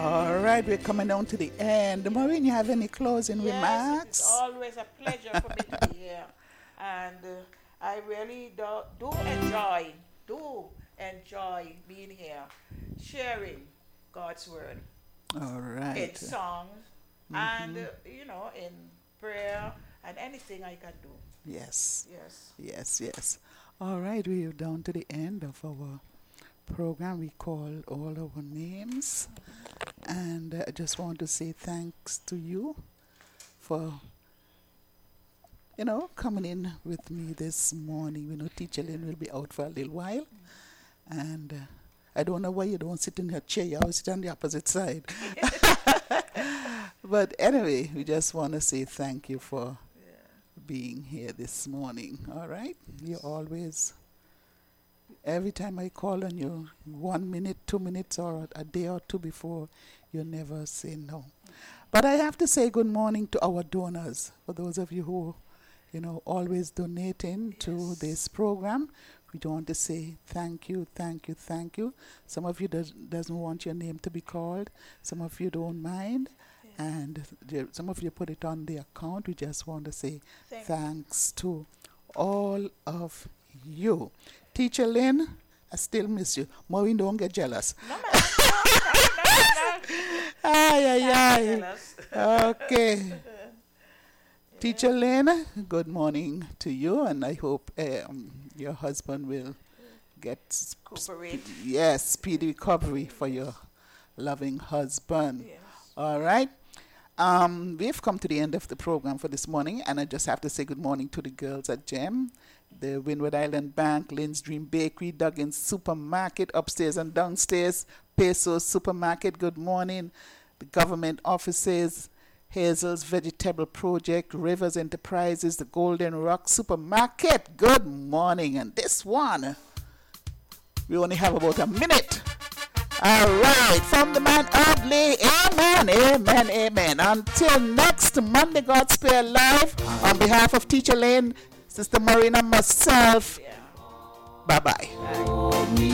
All right, we're coming down to the end. Maureen, you have any closing Yes, it is remarks? always a pleasure for me to be here. And I really do enjoy being here, sharing God's word All in right. songs and, in prayer and anything I can do. Yes, Yes. yes, yes. All right, we are down to the end of our program. We call all our names. And I just want to say thanks to you for, coming in with me this morning. We know Teacher Lynn will be out for a little while. And I don't know why you don't sit in her chair. You always sit on the opposite side. But anyway, we just want to say thank you for being here this morning. All right? You always, every time I call on you, 1 minute, 2 minutes, or a day or two before, you never say no. But I have to say good morning to our donors. For those of you who, always donating to this program, we want to say thank you, thank you, thank you. Some of you doesn't want your name to be called. Some of you don't mind. And some of you put it on the account. We just want to say thanks to all of you. Teacher Lynn, I still miss you. Maureen, don't get jealous. No, man. No. Ay, ay, ay. Jealous. Okay. Teacher Lynn, good morning to you, and I hope your husband will get speedy recovery for your loving husband. Yes. All right. We've come to the end of the program for this morning, and I just have to say good morning to the girls at GEM, the Windward Island Bank, Lynn's Dream Bakery, Duggan's Supermarket, upstairs and downstairs, Pesos Supermarket, good morning, the government offices, Hazel's Vegetable Project, Rivers Enterprises, the Golden Rock Supermarket, good morning. And this one, we only have about a minute. All right, from the man Audley, amen, amen, amen. Until next Monday, God's Prayer Live, on behalf of Teacher Lynn, Sister Maureen, and myself, bye-bye. Bye.